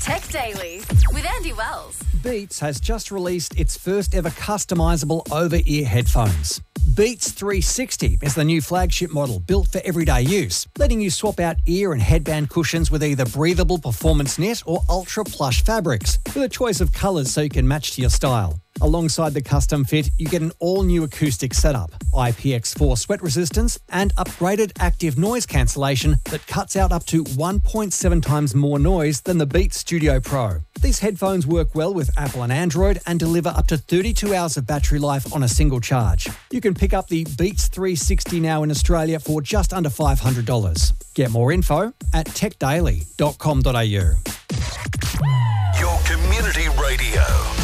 Tech Daily with Andy Wells. Beats has just released its first ever customisable over-ear headphones. Beats 360 is the new flagship model built for everyday use, letting you swap out ear and headband cushions with either breathable performance knit or ultra plush fabrics, with a choice of colours so you can match to your style. Alongside the custom fit, you get an all-new acoustic setup, IPX4 sweat resistance, and upgraded active noise cancellation that cuts out up to 1.7 times more noise than the Beats Studio Pro. These headphones work well with Apple and Android and deliver up to 32 hours of battery life on a single charge. You can pick up the Beats 360 now in Australia for just under $500. Get more info at techdaily.com.au. Your community radio.